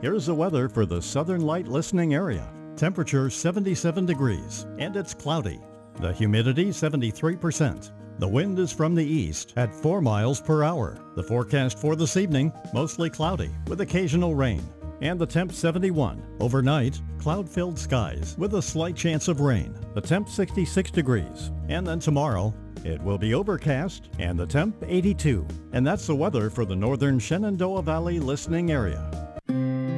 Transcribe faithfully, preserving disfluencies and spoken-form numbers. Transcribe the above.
Here's the weather for the Southern Light listening area. Temperature seventy-seven degrees, and it's cloudy. The humidity seventy-three percent. The wind is from the east at four miles per hour. The forecast for this evening, mostly cloudy with occasional rain. And the temp seventy-one. Overnight, cloud-filled skies with a slight chance of rain. The temp sixty-six degrees. And then tomorrow, it will be overcast and the temp eighty-two. And that's the weather for the northern Shenandoah Valley listening area.